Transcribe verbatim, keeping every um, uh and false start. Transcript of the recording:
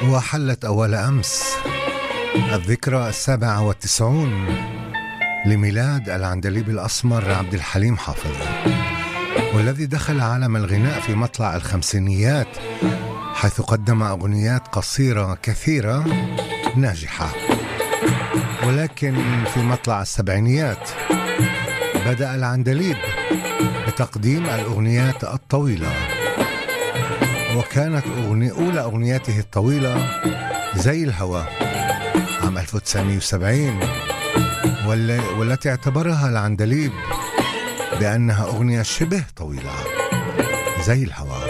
وحلت أول أمس الذكرى السابعة والتسعون لميلاد العندليب الأسمر عبد الحليم حافظ، والذي دخل عالم الغناء في مطلع الخمسينيات، حيث قدم أغنيات قصيرة كثيرة ناجحة. ولكن في مطلع السبعينيات بدأ العندليب بتقديم الأغنيات الطويلة، وكانت أغنية أولى أغنياته الطويلة زي الهوى عام ألف وتسعمائة وسبعين، والتي اعتبرها العندليب بأنها أغنية شبه طويلة. زي الهوى